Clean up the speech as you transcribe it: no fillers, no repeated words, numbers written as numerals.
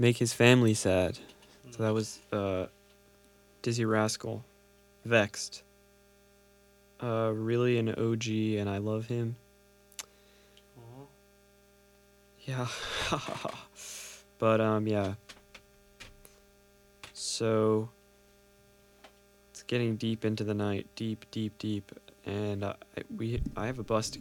make his family sad. So that Mm. was Dizzy Rascal, Vexed. Really an OG, and I love him. Aw. Yeah. But yeah. So it's getting deep into the night, deep, deep, deep, and I have a bus to